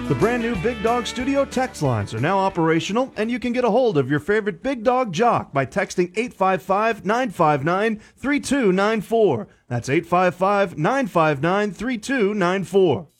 The brand new Big Dog Studio text lines are now operational, and you can get a hold of your favorite Big Dog jock by texting 855-959-3294. That's 855-959-3294.